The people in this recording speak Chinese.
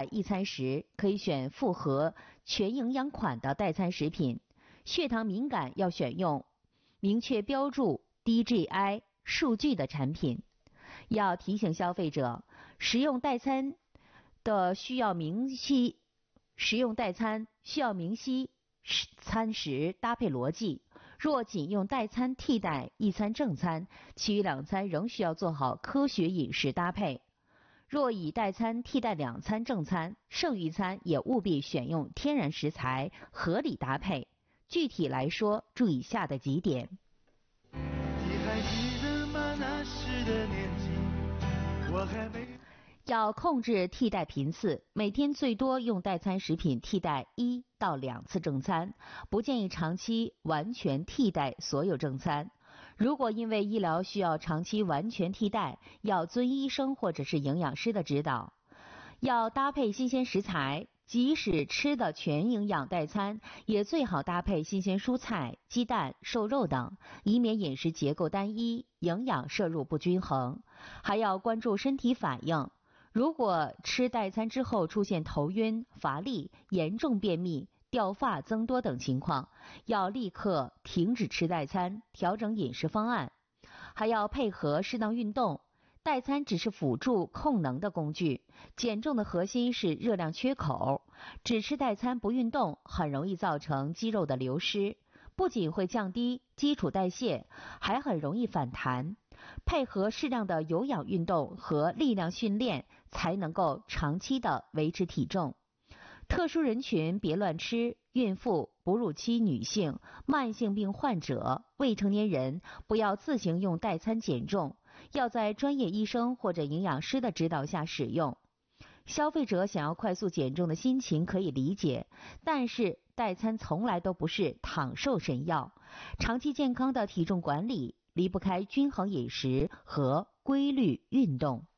一餐时，可以选复合全营养款的代餐食品。血糖敏感要选用明确标注 DGI 数据的产品。要提醒消费者，食用代餐需要明晰餐食搭配逻辑。若仅用代餐替代一餐正餐，其余两餐仍需要做好科学饮食搭配。若以代餐替代2餐正餐，剩余餐也务必选用天然食材，合理搭配。具体来说，注意以下的几点。 你还记得吗？那时的年纪，我还没。 要控制替代频次，每天最多用代餐食品替代1到2次正餐，不建议长期完全替代所有正餐。如果因为医疗需要长期完全替代，要遵医生或者是营养师的指导。要搭配新鲜食材，即使吃的全营养代餐，也最好搭配新鲜蔬菜、鸡蛋、瘦肉等，以免饮食结构单一，营养摄入不均衡。还要关注身体反应。如果吃代餐之后出现头晕、乏力、严重便秘、掉发增多等情况，要立刻停止吃代餐，调整饮食方案。还要配合适当运动。代餐只是辅助控能的工具，减重的核心是热量缺口。只吃代餐不运动，很容易造成肌肉的流失，不仅会降低基础代谢，还很容易反弹。配合适量的有氧运动和力量训练，才能够长期的维持体重。特殊人群别乱吃，孕妇、哺乳期女性、慢性病患者、未成年人不要自行用代餐减重，要在专业医生或者营养师的指导下使用。消费者想要快速减重的心情可以理解，但是代餐从来都不是躺瘦神药，长期健康的体重管理离不开均衡饮食和规律运动。